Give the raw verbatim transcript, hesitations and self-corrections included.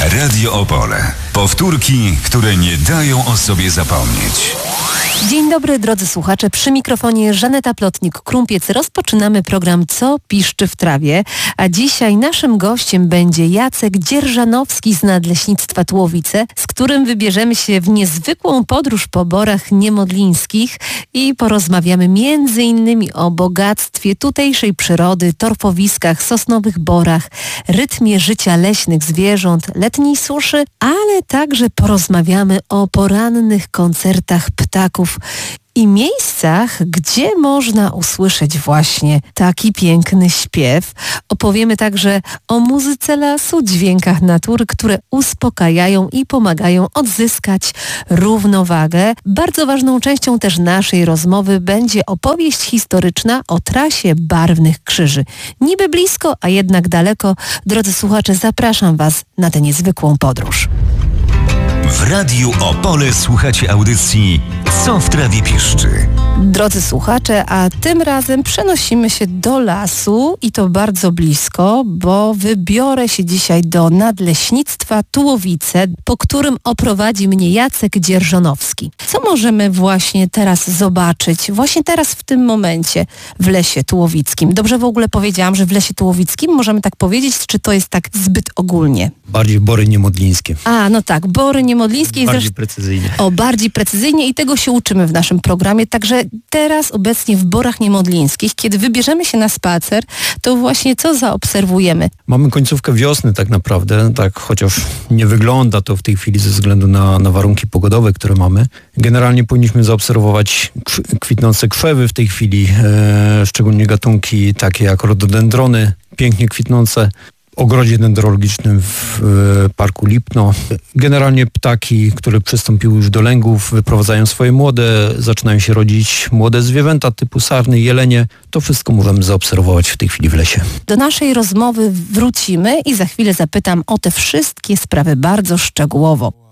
Radio Opole. Powtórki, które nie dają o sobie zapomnieć. Dzień dobry, drodzy słuchacze. Przy mikrofonie Żaneta Plotnik-Krumpiec. Rozpoczynamy program Co piszczy w trawie, a dzisiaj naszym gościem będzie Jacek Dzierżanowski z Nadleśnictwa Tułowice, z którym wybierzemy się w niezwykłą podróż po borach niemodlińskich i porozmawiamy między innymi o bogactwie tutejszej przyrody, torfowiskach, sosnowych borach, rytmie życia leśnych zwierząt, letniej suszy, ale także porozmawiamy o porannych koncertach ptaków i miejscach, gdzie można usłyszeć właśnie taki piękny śpiew. Opowiemy także o muzyce lasu, dźwiękach natury, które uspokajają i pomagają odzyskać równowagę. Bardzo ważną częścią też naszej rozmowy będzie opowieść historyczna o trasie Barwnych Krzyży. Niby blisko, a jednak daleko. Drodzy słuchacze, zapraszam Was na tę niezwykłą podróż. W Radiu Opole słuchacie audycji Co w trawie piszczy. Drodzy słuchacze, a tym razem przenosimy się do lasu i to bardzo blisko, bo wybiorę się dzisiaj do Nadleśnictwa Tułowice, po którym oprowadzi mnie Jacek Dzierżanowski. Co możemy właśnie teraz zobaczyć, właśnie teraz w tym momencie w Lesie Tułowickim? Dobrze w ogóle powiedziałam, że w Lesie Tułowickim możemy tak powiedzieć, czy to jest tak zbyt ogólnie? Bardziej bory niemodlińskie. A, no tak, bory niemodlińskie. Bardziej zresztą, precyzyjnie. O, bardziej precyzyjnie i tego się uczymy w naszym programie. Także teraz obecnie w borach niemodlińskich, kiedy wybierzemy się na spacer, to właśnie co zaobserwujemy? Mamy końcówkę wiosny tak naprawdę, tak chociaż nie wygląda to w tej chwili ze względu na, na warunki pogodowe, które mamy. Generalnie powinniśmy zaobserwować kwitnące krzewy w tej chwili, e, szczególnie gatunki takie jak rododendrony, pięknie kwitnące. Ogrodzie dendrologicznym w e, Parku Lipno. Generalnie ptaki, które przystąpiły już do lęgów, wyprowadzają swoje młode, zaczynają się rodzić młode zwierzęta typu sarny, jelenie. To wszystko możemy zaobserwować w tej chwili w lesie. Do naszej rozmowy wrócimy i za chwilę zapytam o te wszystkie sprawy bardzo szczegółowo.